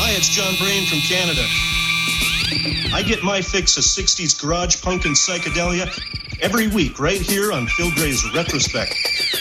Hi, it's John Brain from Canada. I get my fix of 60s garage punk and psychedelia every week right here on Phil Gray's Retrospect.